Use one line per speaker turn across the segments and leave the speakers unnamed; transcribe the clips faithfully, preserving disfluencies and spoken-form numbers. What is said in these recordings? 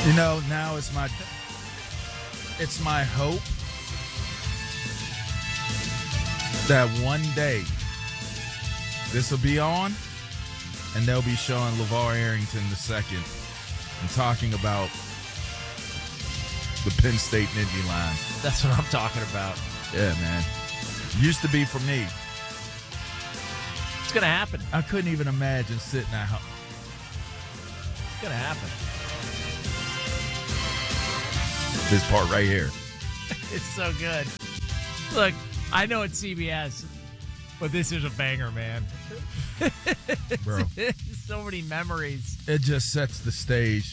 You know, now it's my it's my hope that one day this will be on and they'll be showing LeVar Arrington the second and talking about the Penn State Nittany Lions.
That's what I'm talking about.
Yeah, man. Used to be for me.
It's going to happen.
I couldn't even imagine sitting at home.
It's going to happen.
This part right here.
It's so good. Look, I know it's C B S, but this is a banger, man.
Bro.
So many memories.
It just sets the stage.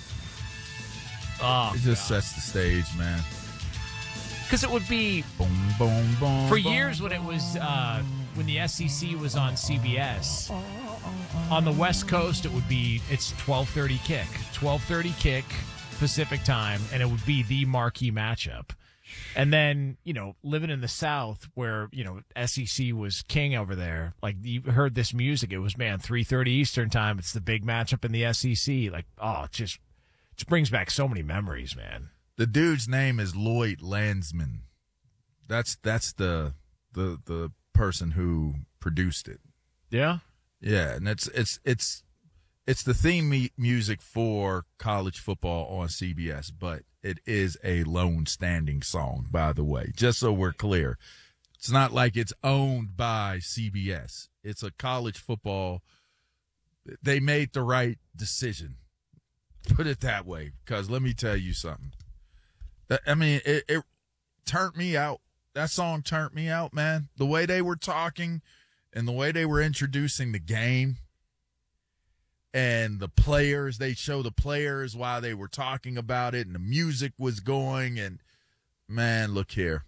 Oh,
It just
God.
sets the stage, man.
Because it would be,
Boom, boom, boom.
for
boom,
years when it was, uh, when the S E C was on C B S, on the West Coast, it would be, it's twelve thirty kick. twelve thirty kick Pacific time, and it would be the marquee matchup. And then, you know, living in the South where, you know, S E C was king over there, like you heard this music, it was, man, three thirty Eastern time. It's the big matchup in the S E C. Like, oh, it just, it just brings back so many memories, man.
The dude's name is Lloyd Landsman. That's that's the the the person who produced it.
Yeah?
Yeah, and it's it's it's it's the theme me- music for college football on C B S, but it is a lone standing song, by the way, just so we're clear. It's not like it's owned by C B S. It's a college football. They made the right decision. Put it that way, because let me tell you something. That, I mean, it, it turned me out. That song turned me out, man. The way they were talking and the way they were introducing the game and the players, they show the players while they were talking about it and the music was going. And, man, look here.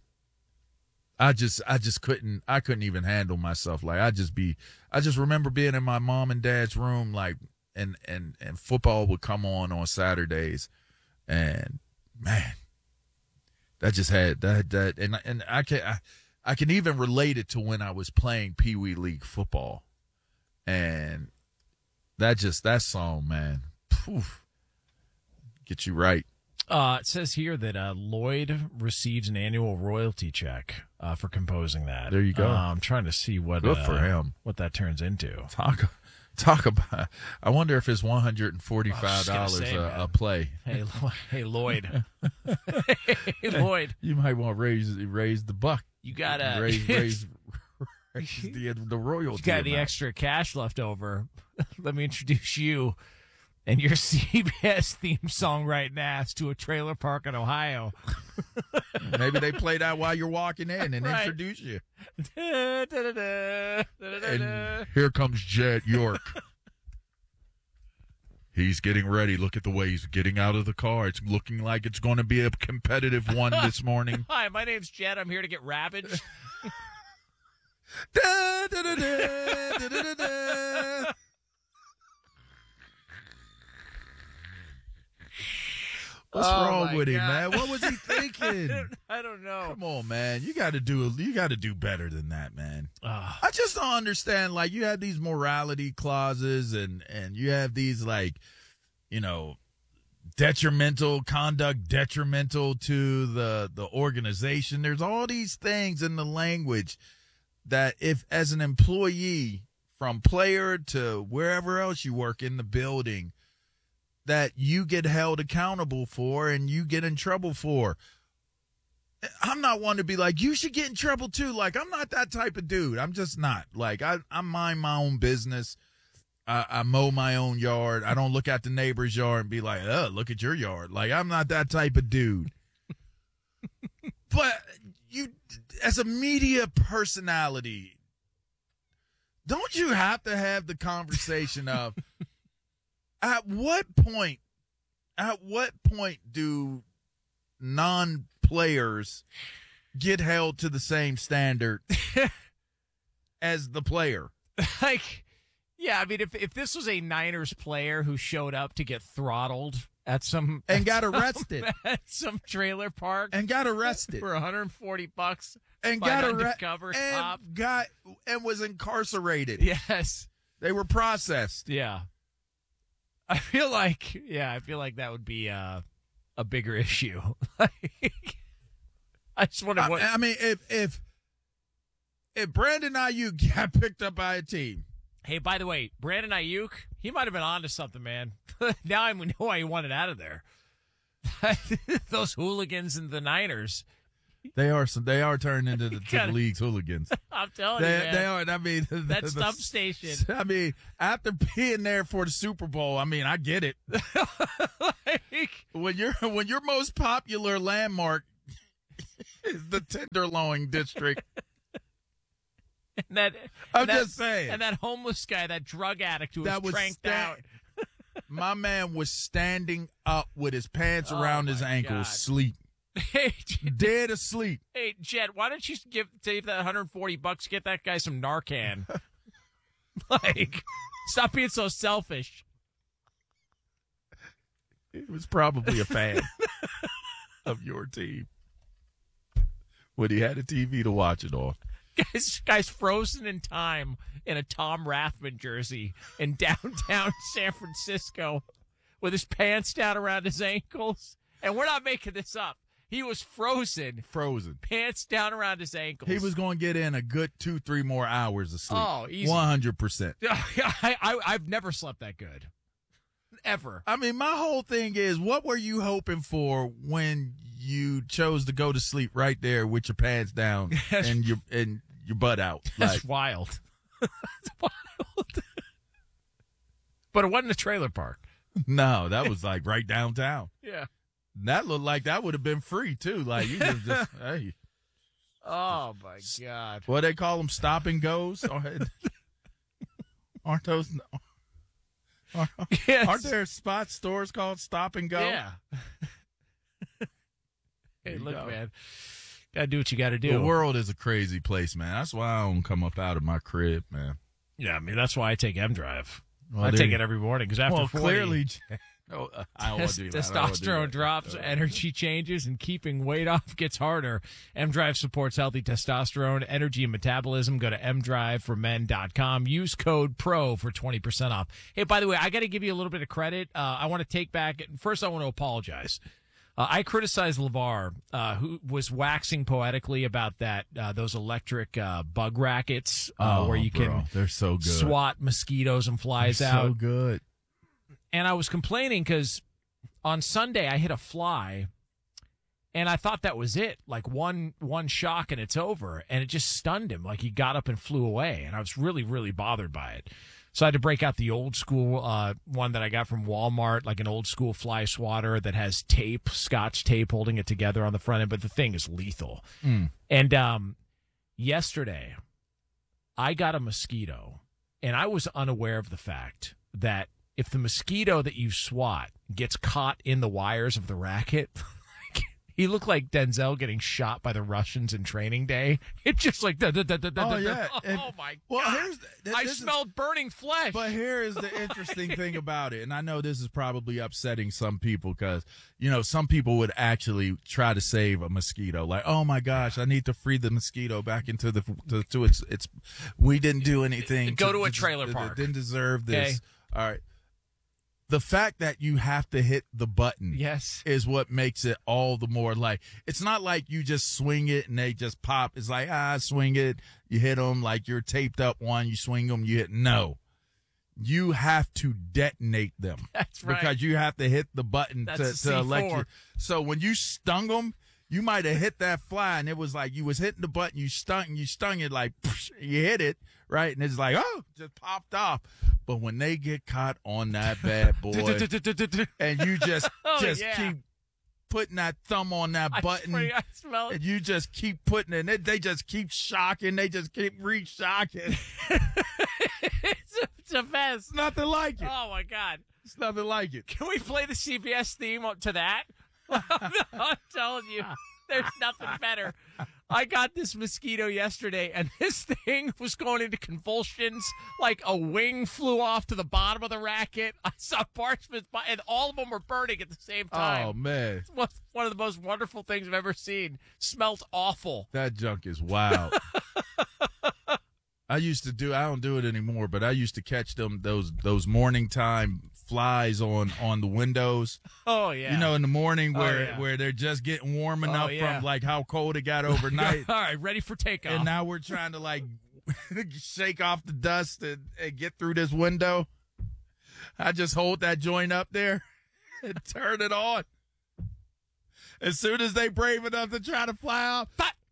I just I just couldn't I couldn't even handle myself. Like, I just be I just remember being in my mom and dad's room, like, and, and, and football would come on on Saturdays. And, man. That just had that that and and I can I, I can even relate it to when I was playing Pee Wee League football, and that just that song, man, poof, get you right.
Uh, it says here that uh, Lloyd receives an annual royalty check uh, for composing that.
There you go.
Uh, I'm trying to see what
Good
uh,
for him.
what that turns into.
Talk talk about. I wonder if it's one hundred and forty five dollars a, a play.
Hey, Lo- hey, Lloyd. hey, Lloyd.
You might want to raise raise the buck.
You gotta
raise raise, raise the the royalty.
You got any
amount.
extra cash left over? Let me introduce you and your C B S theme song right now to a trailer park in Ohio.
Maybe they play that while you're walking in and
Right.
introduce you.
Da, da, da, da, da, da, da.
And here comes Jet York. He's getting ready. Look at the way he's getting out of the car. It's looking like it's going to be a competitive one this morning.
Hi, my name's Jed. I'm here to get ravaged.
Da, da, da, da, da, da, da. What's
Oh,
wrong
my
with him,
God.
man? What was he
I
thinking?
don't, I don't know.
Come on, man. You got to do you got to do better than that, man.
Ah.
I just don't understand. Like, you have these morality clauses and, and you have these, like, you know, detrimental conduct, detrimental to the, the organization. There's all these things in the language that if, as an employee, from player to wherever else you work in the building, that you get held accountable for and you get in trouble for. I'm not one to be like, you should get in trouble too. Like, I'm not that type of dude. I'm just not. Like, I, I mind my own business. I, I mow my own yard. I don't look at the neighbor's yard and be like, oh, look at your yard. Like, I'm not that type of dude. But you, as a media personality, don't you have to have the conversation of, at what point, at what point do non-players get held to the same standard as the player?
Like, yeah, I mean, if if this was a Niners player who showed up to get throttled at some
And
at
got
some-
arrested.
at some trailer park
And got arrested.
for one hundred forty bucks
And
by
got
an
arrested.
undercover
And
cop.
got and was incarcerated.
Yes.
They were processed.
Yeah. I feel like, yeah, I feel like that would be uh, a bigger issue. Like, I just wonder what.
I, I mean, if if if Brandon Ayuk got picked up by a team.
Hey, by the way, Brandon Ayuk, he might have been on to something, man. Now I know why he wanted out of there. Those hooligans in the Niners.
They are some. They are turned into the, to
gotta,
the league's hooligans.
I'm telling
they,
you, man.
They are. I mean, the,
that
the,
stump station.
I mean, after being there for the Super Bowl, I mean, I get it.
Like,
when you're when your most popular landmark is the Tenderloin district.
And that,
I'm
and that,
just saying.
And that homeless guy, that drug addict who
that
was
was
tranked
sta-
out.
My man was standing up with his pants
Oh,
around his
my
ankles,
God.
sleep,
Hey,
dead asleep.
hey, Jet, why don't you give save that one hundred forty bucks? Get that guy some Narcan. Like, stop being so selfish.
He was probably a fan of your team when he had a T V to watch it on.
This guy's frozen in time in a Tom Rathman jersey in downtown San Francisco with his pants down around his ankles. And we're not making this up. He was frozen.
Frozen.
Pants down around his ankles.
He was going to get in a good two, three more hours of sleep.
Oh, easy.
one hundred percent.
I, I, I've never slept that good. Ever.
I mean, my whole thing is, what were you hoping for when you chose to go to sleep right there with your pants down and your and your butt out?
That's
Like,
wild. That's wild. But it wasn't a trailer park.
no, that was like right downtown.
Yeah.
That looked like that would have been free too. Like you could just, hey,
Oh, my God.
what they call them, stop and goes. Aren't those? Aren't,
Yes.
aren't there spot stores called Stop and Go?
Yeah. Hey,
you
look,
go.
man. Gotta do what you gotta do.
The world is a crazy place, man. That's why I don't come up out of my crib, man.
Yeah, I mean, that's why I take M Drive.
Well,
I
there
take
you-
it every morning because after
well,
forty,
clearly, no, I don't wanna
tes-
do that. I don't wanna do
testosterone
that.
drops,
Uh,
energy changes, and keeping weight off gets harder. M Drive supports healthy testosterone, energy, and metabolism. Go to m drive for men dot com. Use code PRO for twenty percent off. Hey, by the way, I got to give you a little bit of credit. Uh, I want to take back, first, I want to apologize. Uh, I criticized LeVar, uh, who was waxing poetically about that uh, those electric uh, bug rackets uh,
oh,
where you
bro,
can
they're so good.
swat mosquitoes and flies
They're
out.
So good.
And I was complaining because on Sunday I hit a fly, and I thought that was it, like one one shock and it's over, and it just stunned him, like he got up and flew away, and I was really, really bothered by it. So I had to break out the old school uh, one that I got from Walmart, like an old school fly swatter that has tape, Scotch tape holding it together on the front end, but the thing is lethal.
Mm.
And um, yesterday, I got a mosquito, and I was unaware of the fact that if the mosquito that you swat gets caught in the wires of the racket, he looked like Denzel getting shot by the Russians in Training Day. It's just like, da, da, da, da, da,
Oh, yeah.
oh,
And-
my
Well,
God.
here's th-
I
this is-
smelled burning flesh.
But here is the interesting thing about it, and I know this is probably upsetting some people because, you know, some people would actually try to save a mosquito. Like, oh my gosh, I need to free the mosquito back into the to, to its its. We didn't do anything.
Go to a trailer
to-
park.
Didn't deserve this.
Okay.
All right. The fact that you have to hit the button
Yes.
is what makes it all the more like, it's not like you just swing it and they just pop. It's like, ah, swing it. You hit them like you're taped up one. You swing them, you hit. No, you have to detonate them.
That's right.
Because you have to hit the button
That's
to,
a
to
C
elect
four.
you. So when you stung them, you might have hit that fly and it was like you was hitting the button. You stung, you stung it like, you hit it, right? And it's like, oh, just popped off. But when they get caught on that bad boy, and you just
Oh,
just
yeah.
keep putting that thumb on that
I
button,
spray- I smell it.
and you just keep putting it, and they, they just keep shocking, they just keep re-shocking.
it's, a, it's a mess.
Nothing like it.
Oh, my God.
It's nothing like it.
Can we play the C B S theme to that? I'm telling you, there's nothing better. I got this mosquito yesterday, and this thing was going into convulsions. Like a wing flew off to the bottom of the racket. I saw parchments, and all of them were burning at the same time.
Oh man,
It's one- one of the most wonderful things I've ever seen. Smelled awful.
that junk is wild. I used to do. I don't do it anymore, but I used to catch them those those morning time flies on on the windows.
Oh yeah.
You know, in the morning where
Oh, yeah.
where they're just getting warm enough
Oh, yeah.
from like how cold it got overnight.
All right, ready for takeoff.
And now we're trying to like shake off the dust and, and get through this window. I just hold that joint up there and turn it on. As soon as they brave enough to try to fly out,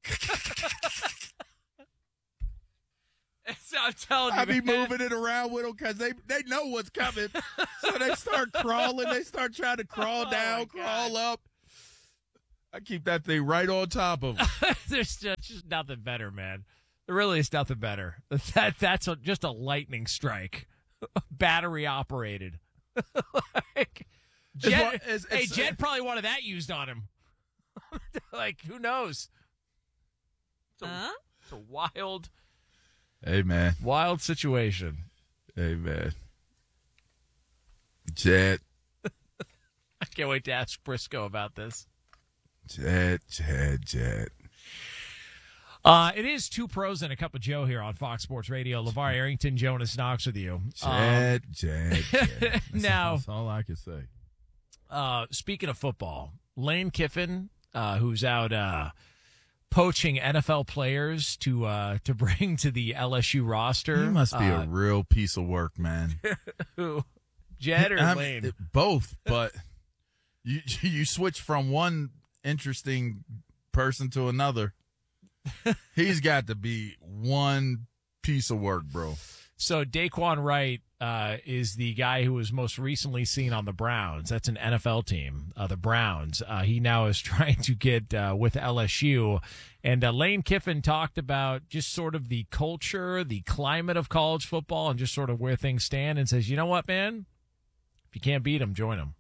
I'm telling you,
I be
man.
moving it around with them because they, they know what's coming. So they start crawling. They start trying to crawl
Oh,
down,
my
crawl
God.
up. I keep that thing right on top of them.
There's just, just nothing better, man. There really is nothing better. That that's a, just a lightning strike, battery operated. like, Jet,
It's- it's-
hey,
it's-
Jet probably wanted that used on him. like, who knows? It's a,
Huh?
it's a wild,
Hey, man.
wild situation.
Hey, man. Jet,
I can't wait to ask Briscoe about this.
Jet, Jet, Jet.
Uh, it is two pros and a cup of Joe here on Fox Sports Radio. LeVar Arrington, Jonas Knox with you. Um,
Jet, Jet, Jet. That's,
now-
that's all I can say.
Uh, speaking of football, Lane Kiffin, uh, who's out uh, poaching N F L players to uh, to bring to the L S U roster.
He must be
uh,
a real piece of work, man.
who, Jed or
I mean,
Lane?
it- both, but you you switch from one interesting person to another. He's got to be one piece of work, bro.
So Daquan Wright uh, is the guy who was most recently seen on the Browns. That's an N F L team, uh, the Browns. Uh, he now is trying to get uh, with L S U. And uh, Lane Kiffin talked about just sort of the culture, the climate of college football, and just sort of where things stand, and says, you know what, man? If you can't beat them, join them.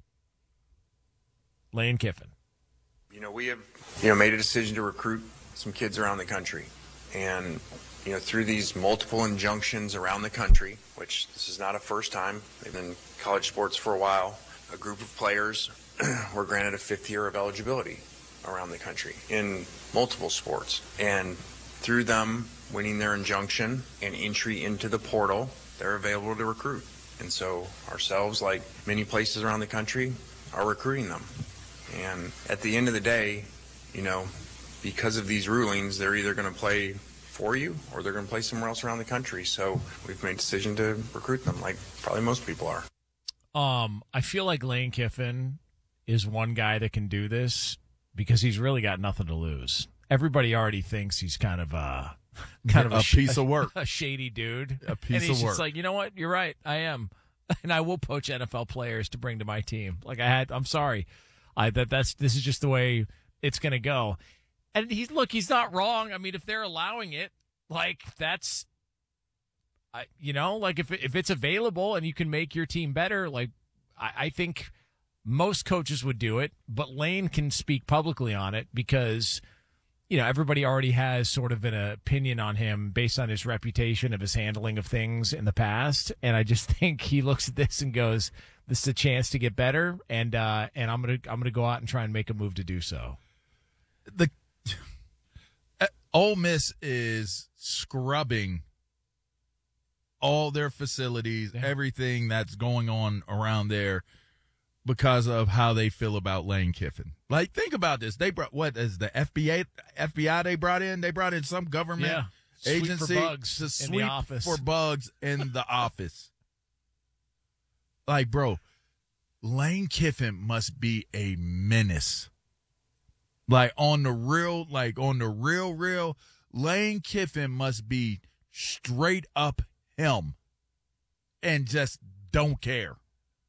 Lane Kiffin.
You know, we have, you know, made a decision to recruit some kids around the country. And, you know, through these multiple injunctions around the country, which this is not a first time, they've been in college sports for a while, a group of players were granted a fifth year of eligibility around the country in multiple sports. And through them winning their injunction and entry into the portal, they're available to recruit. And so ourselves, like many places around the country, are recruiting them. And at the end of the day, you know, because of these rulings, they're either going to play for you or they're going to play somewhere else around the country. So we've made a decision to recruit them, like probably most people are.
Um, I feel like Lane Kiffin is one guy that can do this because he's really got nothing to lose. Everybody already thinks he's kind of a kind of
A
sh-
piece of work.
a shady dude.
A piece
and he's
of
just
work.
like, you know what? You're right. I am, and I will poach N F L players to bring to my team. Like I had. I'm sorry. I that that's this is just the way it's going to go. And he's look. He's not wrong. I mean, if they're allowing it, like that's. I, you know, like if if it's available and you can make your team better, like I, I think most coaches would do it, but Lane can speak publicly on it because, you know, everybody already has sort of an opinion on him based on his reputation of his handling of things in the past. And I just think he looks at this and goes, "This is a chance to get better," and uh, and I'm gonna I'm gonna go out and try and make a move to do so.
The uh, Ole Miss is scrubbing all their facilities,
Yeah.
everything that's going on around there because of how they feel about Lane Kiffin. Like, think about this. They brought, what is the F B I, F B I they brought in? They brought in some government
Yeah. Sweep for
agency
bugs
to
in the
sweep
office.
for bugs in the office. Like, bro, Lane Kiffin must be a menace. Like, on the real, like, on the real, real, Lane Kiffin must be straight up him and just don't care.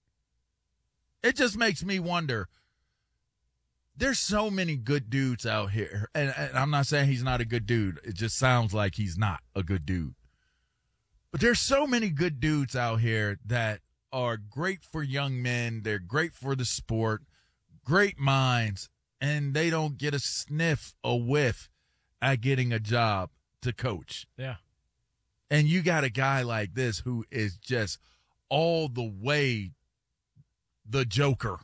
It just makes me wonder. There's so many good dudes out here, and, and I'm not saying he's not a good dude. It just sounds like he's not a good dude. But there's so many good dudes out here that are great for young men. They're great for the sport, great minds, and they don't get a sniff, a whiff at getting a job to coach.
Yeah.
And you got a guy like this who is just all the way the Joker.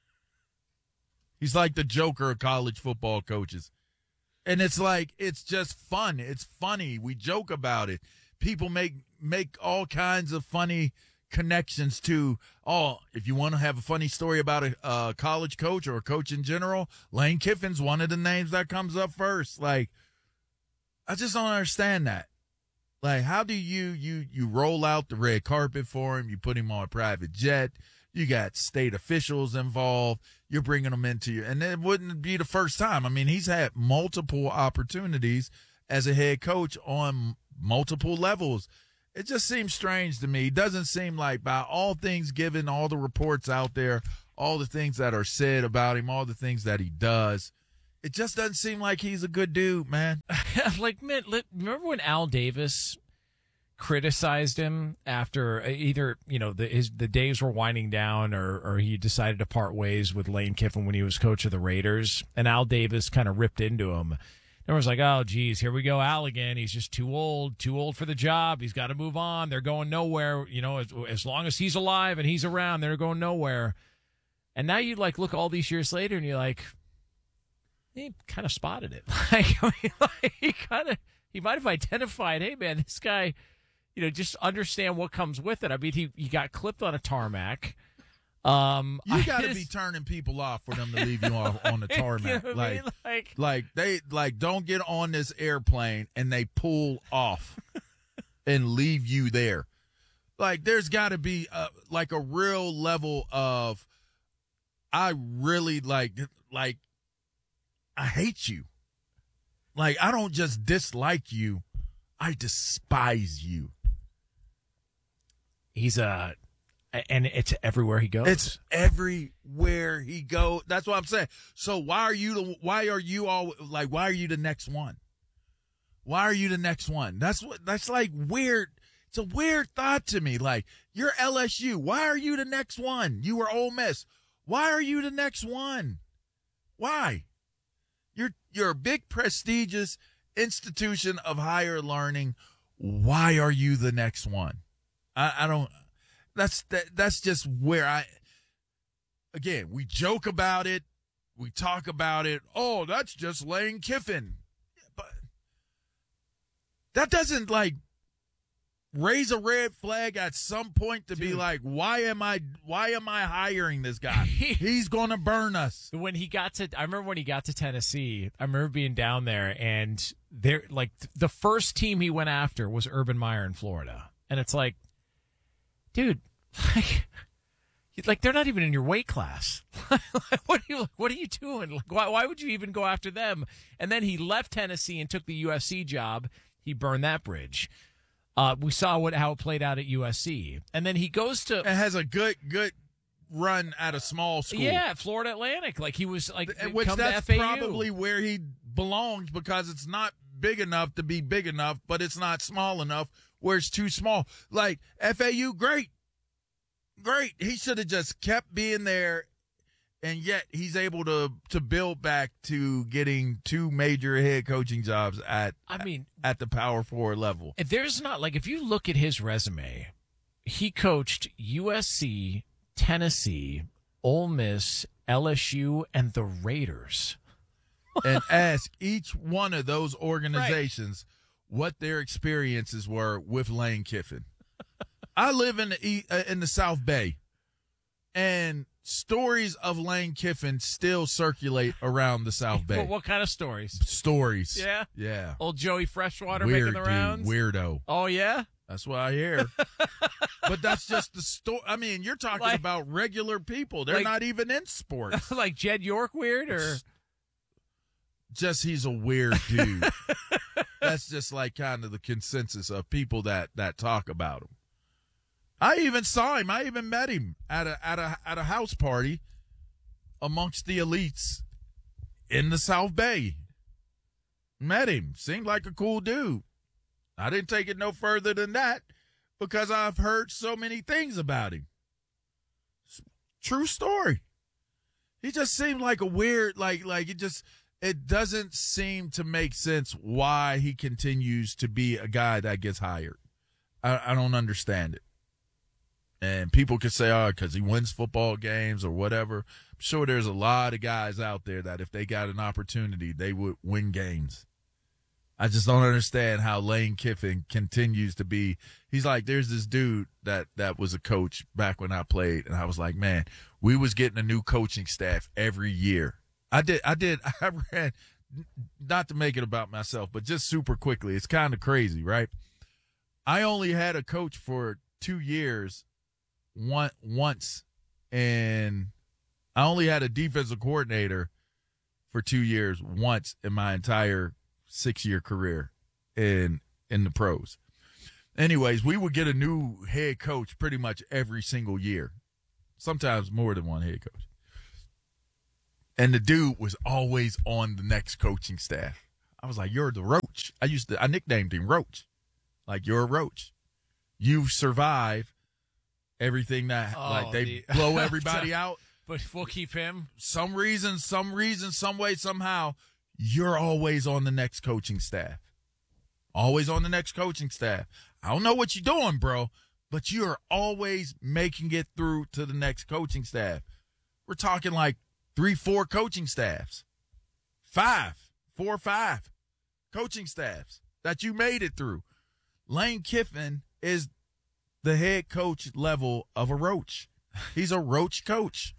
He's like the Joker of college football coaches. And it's like, it's just fun. It's funny. We joke about it. People make make all kinds of funny connections to, oh, if you want to have a funny story about a, a college coach or a coach in general, Lane Kiffin's one of the names that comes up first. Like, I just don't understand that. Like, how do you, you, you roll out the red carpet for him? You put him on a private jet. You got state officials involved. You're bringing them into your, and it wouldn't be the first time. I mean, he's had multiple opportunities as a head coach on multiple levels. It just seems strange to me. It doesn't seem like, by all things given, all the reports out there, all the things that are said about him, all the things that he does, it just doesn't seem like he's a good dude, man.
Like, man, remember when Al Davis criticized him after either, you know, the his the days were winding down, or or he decided to part ways with Lane Kiffin when he was coach of the Raiders, and Al Davis kind of ripped into him. Everyone's like, oh, geez, here we go, Al again. He's just too old, too old for the job. He's got to move on. They're going nowhere. You know, as, as long as he's alive and he's around, they're going nowhere. And now you, like, look all these years later and you're like, he kind of spotted it. Like, I mean, like, he kind of, he might have identified, hey, man, this guy, you know, just understand what comes with it. I mean, he, he got clipped on a tarmac. Um,
you got to be turning people off for them to leave you off on the tarmac.
You know
like,
I mean? like,
like they like don't get on this airplane and they pull off and leave you there. Like, there's got to be a, like a real level of, I really like like I hate you. Like, I don't just dislike you, I despise you.
He's a. And it's everywhere he goes.
It's everywhere he goes. That's what I'm saying. So why are you the, why are you all like, why are you the next one? Why are you the next one? That's what, that's like weird. It's a weird thought to me. Like, you're L S U. Why are you the next one? You were Ole Miss. Why are you the next one? Why? You're, you're a big prestigious institution of higher learning. Why are you the next one? I, I don't, That's that, that's just where I, again, we joke about it. We talk about it. Oh, that's just Lane Kiffin. But that doesn't, like, raise a red flag at some point to Dude. be like, why am I, why am I hiring this guy? He's going to burn us.
When he got to, I remember when he got to Tennessee, I remember being down there, and there, like, the first team he went after was Urban Meyer in Florida. And it's like, dude, like, like they're not even in your weight class. what are you, what are you doing? Like, why, why would you even go after them? And then he left Tennessee and took the U S C job. He burned that bridge. Uh, we saw what how it played out at U S C, and then he goes to.
It has a good good run at a small school.
Yeah, Florida Atlantic. Like, he was like,
which
come
that's
to F A U.
Probably where he belongs, because it's not big enough to be big enough, but it's not small enough where it's too small. Like, F A U, great. Great. He should have just kept being there, and yet he's able to to build back to getting two major head coaching jobs at
I mean
at the Power Four level.
If there's not, like, if you look at his resume, he coached U S C, Tennessee, Ole Miss, L S U, and the Raiders.
And ask each one of those organizations right. what their experiences were with Lane Kiffin. I live in the uh, in the South Bay, and stories of Lane Kiffin still circulate around the South Bay.
What, what kind of stories?
Stories.
Yeah?
Yeah.
Old Joey Freshwater
Weird,
making the rounds?
Dude, weirdo.
Oh, yeah?
That's what I hear. But that's just the story. I mean, you're talking like, about regular people. They're like, not even in sports.
Like Jed York weird, or?
Just he's a weird dude. That's just like kind of the consensus of people that, that talk about him. I even saw him. I even met him at a at a at a house party amongst the elites in the South Bay. Met him. Seemed like a cool dude. I didn't take it no further than that because I've heard so many things about him. True story. He just seemed like a weird, like like it just it doesn't seem to make sense why he continues to be a guy that gets hired. I, I don't understand it. And people could say, oh, because he wins football games or whatever. I'm sure there's a lot of guys out there that if they got an opportunity, they would win games. I just don't understand how Lane Kiffin continues to be. He's like, there's this dude that, that was a coach back when I played, and I was like, man, we was getting a new coaching staff every year. I did, I did, I ran, not to make it about myself, but just super quickly. It's kind of crazy, right? I only had a coach for two years, one once, and I only had a defensive coordinator for two years once in my entire six-year career in in the pros. Anyways, we would get a new head coach pretty much every single year, sometimes more than one head coach. And the dude was always on the next coaching staff. I was like, you're the roach. I used to, I nicknamed him Roach. Like, you're a roach. You survive everything that, oh, like, they the, blow everybody out.
But we'll keep him.
Some reason, some reason, some way, somehow, you're always on the next coaching staff. Always on the next coaching staff. I don't know what you're doing, bro, but you're always making it through to the next coaching staff. We're talking like three, four coaching staffs. Five, four or five coaching staffs that you made it through. Lane Kiffin is the head coach level of a roach. He's a roach coach.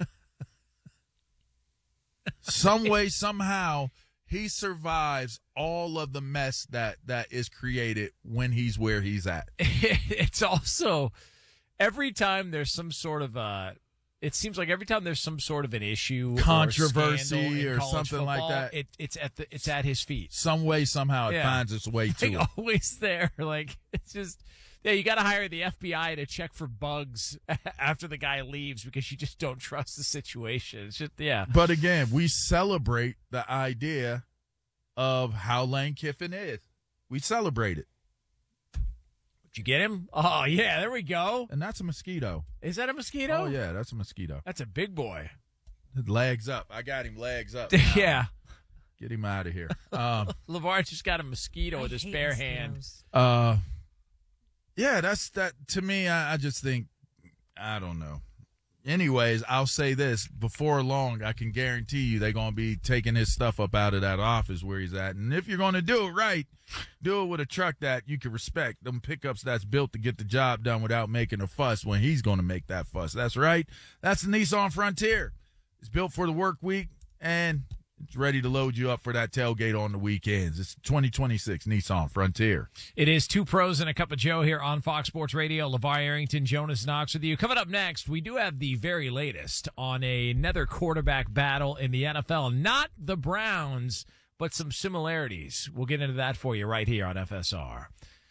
Some way, somehow, he survives all of the mess that, that is created when he's where he's at.
It's also, every time there's some sort of a, it seems like every time there's some sort of an issue,
controversy,
or,
or something
football,
like that,
it, it's at the, it's at his feet.
Some way, somehow, it
yeah.
finds its way to
like,
him.
Always there. Like, it's just, yeah, you got to hire the F B I to check for bugs after the guy leaves because you just don't trust the situation. It's just, yeah.
But again, we celebrate the idea of how Lane Kiffin is. We celebrate it.
Did you get him? Oh, yeah, there we go.
And that's a mosquito.
Is that a mosquito?
Oh, yeah, that's a mosquito.
That's a big boy.
Legs up. I got him legs up.
Yeah.
Get him out of here. Um,
LeVar just got a mosquito with his bare hand.
Uh, yeah, that's that. To me, I, I just think, I don't know. Anyways, I'll say this. Before long, I can guarantee you they're going to be taking his stuff up out of that office where he's at. And if you're going to do it right, do it with a truck that you can respect. Them pickups that's built to get the job done without making a fuss when he's going to make that fuss. That's right. That's the Nissan Frontier. It's built for the work week, and it's ready to load you up for that tailgate on the weekends. It's twenty twenty-six Nissan Frontier.
It is Two Pros and a Cup of Joe here on Fox Sports Radio. LeVar Arrington, Jonas Knox with you. Coming up next, we do have the very latest on another quarterback battle in the N F L. Not the Browns, but some similarities. We'll get into that for you right here on F S R.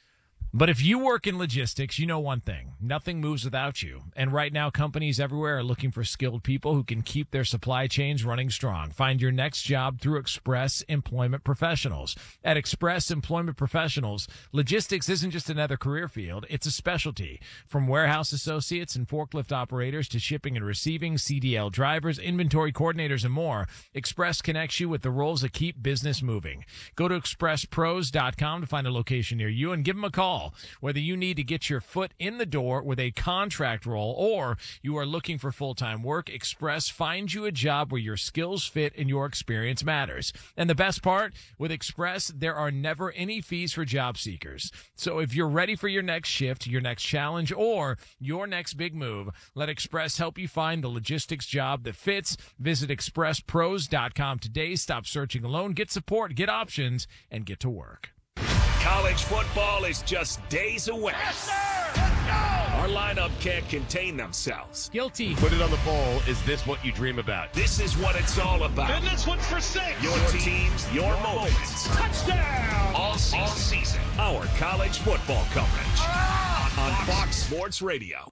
But if you work in logistics, you know one thing. Nothing moves without you. And right now, companies everywhere are looking for skilled people who can keep their supply chains running strong. Find your next job through Express Employment Professionals. At Express Employment Professionals, logistics isn't just another career field. It's a specialty. From warehouse associates and forklift operators to shipping and receiving, C D L drivers, inventory coordinators, and more, Express connects you with the roles that keep business moving. Go to express pros dot com to find a location near you and give them a call. Whether you need to get your foot in the door with a contract role or you are looking for full-time work, Express finds you a job where your skills fit and your experience matters. And the best part, with Express, there are never any fees for job seekers. So if you're ready for your next shift, your next challenge, or your next big move, let Express help you find the logistics job that fits. Visit express pros dot com today. Stop searching alone. Get support, get options, and get to work.
College football is just days away.
Yes, sir! Let's go!
Our lineup can't contain themselves.
Guilty.
Put it on the poll. Is this what you dream about?
This is what it's all about.
And this one's for six.
Your teams, your moments.
Touchdown!
All season. All season. Our college football coverage.
Ah,
on Fox Sports Radio.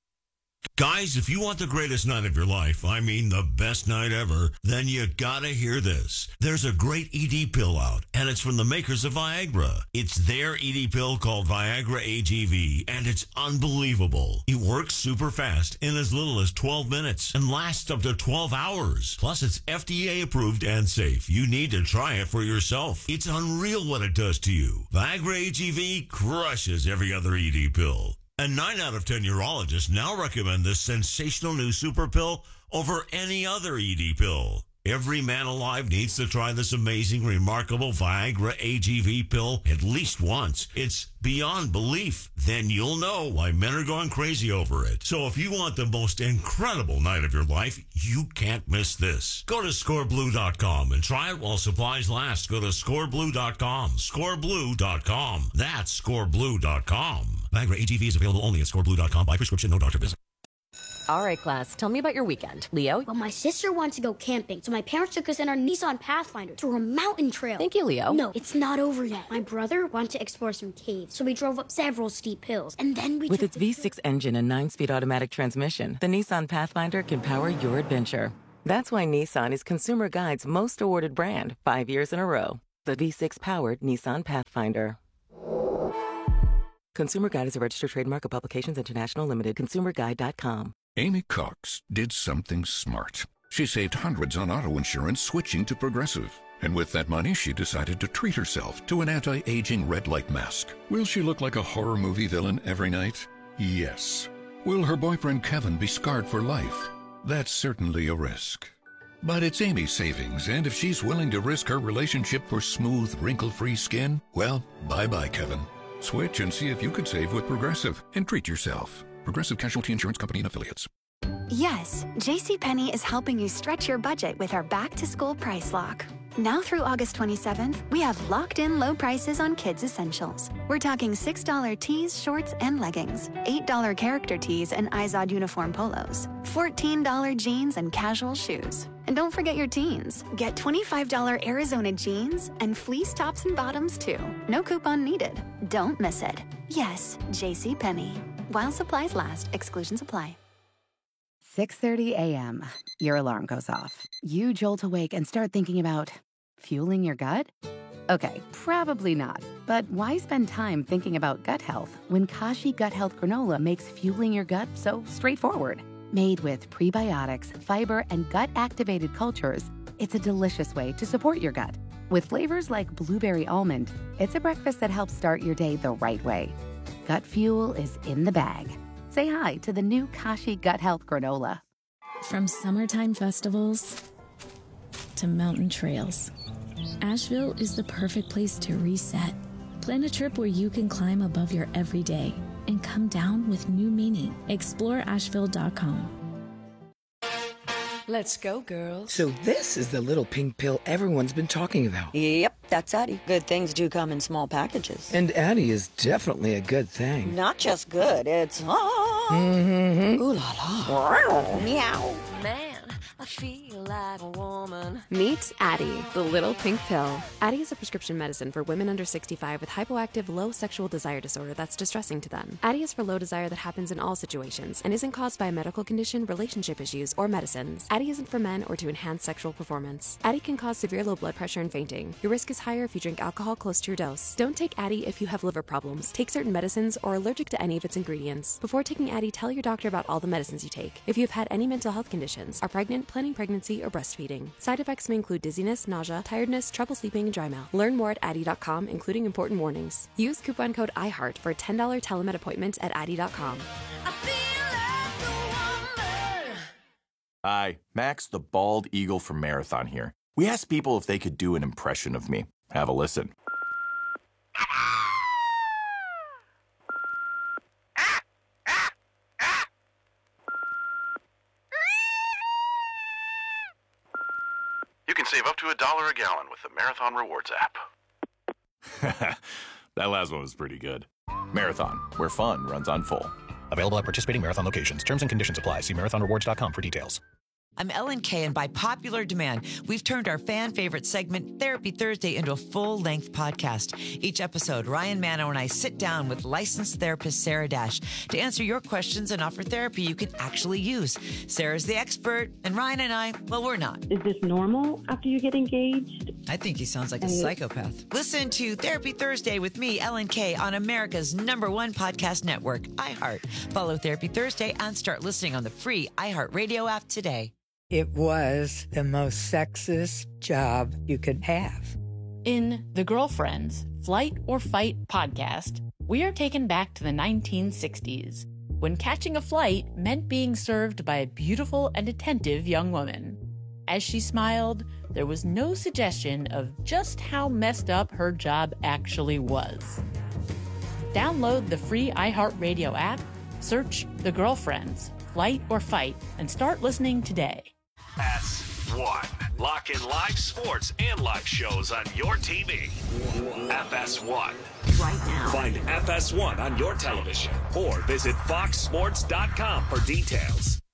Guys, if you want the greatest night of your life, I mean the best night ever, then you gotta hear this. There's a great E D pill out, and it's from the makers of Viagra. It's their E D pill called Viagra A G V, and it's unbelievable. It works super fast in as little as twelve minutes and lasts up to twelve hours. Plus, it's F D A approved and safe. You need to try it for yourself. It's unreal what it does to you. Viagra A G V crushes every other E D pill. And nine out of ten urologists now recommend this sensational new super pill over any other E D pill. Every man alive needs to try this amazing, remarkable Viagra A G V pill at least once. It's beyond belief. Then you'll know why men are going crazy over it. So if you want the most incredible night of your life, you can't miss this. Go to score blue dot com and try it while supplies last. Go to score blue dot com. score blue dot com. That's score blue dot com. Viagra A G V is available only at score blue dot com by prescription, no doctor visit.
All right, class, tell me about your weekend. Leo?
Well, my sister wants to go camping, so my parents took us in our Nissan Pathfinder through a mountain trail.
Thank you, Leo.
No, it's not over yet. My brother wanted to explore some caves, so we drove up several steep hills, and then we
With its V six engine and nine-speed automatic transmission, the Nissan Pathfinder can power your adventure. That's why Nissan is Consumer Guide's most awarded brand five years in a row. The V six-powered Nissan Pathfinder. Consumer Guide is a registered trademark of Publications International Limited. consumer guide dot com.
Amy Cox did something smart. She saved hundreds on auto insurance switching to Progressive. And with that money, she decided to treat herself to an anti-aging red light mask. Will she look like a horror movie villain every night? Yes. Will her boyfriend Kevin be scarred for life? That's certainly a risk. But it's Amy's savings, and if she's willing to risk her relationship for smooth, wrinkle-free skin, well, bye-bye, Kevin. Switch and see if you could save with Progressive and treat yourself. Progressive Casualty Insurance Company and Affiliates.
Yes, JCPenney is helping you stretch your budget with our back-to-school price lock. Now through August twenty-seventh, we have locked-in low prices on kids' essentials. We're talking six dollar tees, shorts, and leggings, eight dollar character tees and Izod uniform polos, fourteen dollar jeans and casual shoes. And don't forget your teens. Get twenty-five dollar Arizona jeans and fleece tops and bottoms, too. No coupon needed. Don't miss it. Yes, JCPenney. While supplies last, exclusions apply.
six thirty a.m. Your alarm goes off. You jolt awake and start thinking about fueling your gut? Okay, probably not. But why spend time thinking about gut health when Kashi Gut Health Granola makes fueling your gut so straightforward? Made with prebiotics, fiber, and gut-activated cultures, it's a delicious way to support your gut. With flavors like blueberry almond, it's a breakfast that helps start your day the right way. Gut fuel is in the bag. Say hi to the new Kashi Gut Health Granola.
From summertime festivals to mountain trails, Asheville is the perfect place to reset. Plan a trip where you can climb above your everyday and come down with new meaning. explore asheville dot com.
Let's go, girls.
So this is the little pink pill everyone's been talking about.
Yep, that's Addie. Good things do come in small packages.
And Addie is definitely a good thing.
Not just good, it's... Ah.
Mm-hmm.
Ooh la la. Meow.
Man, I feel like a woman.
Meet Addie, the little pink pill. Addie is a prescription medicine for women under sixty-five with hypoactive low sexual desire disorder that's distressing to them. Addie is for low desire that happens in all situations and isn't caused by a medical condition, relationship issues, or medicines. Addie isn't for men or to enhance sexual performance. Addie can cause severe low blood pressure and fainting. Your risk is higher if you drink alcohol close to your dose. Don't take Addie if you have liver problems, take certain medicines, or are allergic to any of its ingredients. Before taking Addie, tell your doctor about all the medicines you take. If you have had any mental health conditions, are pregnant, planning pregnancy, or breastfeeding. Side effects may include dizziness, nausea, tiredness, trouble sleeping, and dry mouth. Learn more at Addie dot com, including important warnings. Use coupon code iHeart for a ten dollar telemed appointment at Addie dot com.
Hi, Max the Bald Eagle from Marathon here. We asked people if they could do an impression of me. Have a listen.
You can save up to a dollar a gallon with the Marathon Rewards app.
That last one was pretty good. Marathon, where fun runs on full.
Available at participating Marathon locations. Terms and conditions apply. See marathon rewards dot com for details.
I'm Ellen Kay, and by popular demand, we've turned our fan-favorite segment, Therapy Thursday, into a full-length podcast. Each episode, Ryan Manno and I sit down with licensed therapist Sarah Dash to answer your questions and offer therapy you can actually use. Sarah's the expert, and Ryan and I, well, we're not.
Is this normal after you get engaged?
I think he sounds like a psychopath. Listen to Therapy Thursday with me, Ellen Kay, on America's number one podcast network, iHeart. Follow Therapy Thursday and start listening on the free iHeart Radio app today.
It was the most sexist job you could have.
In The Girlfriends, Flight or Fight podcast, we are taken back to the nineteen sixties, when catching a flight meant being served by a beautiful and attentive young woman. As she smiled, there was no suggestion of just how messed up her job actually was. Download the free iHeartRadio app, search The Girlfriends, Flight or Fight, and start listening today.
S one. Lock in live sports and live shows on your T V. F S one.
Right now.
Find F S one on your television or visit fox sports dot com for details.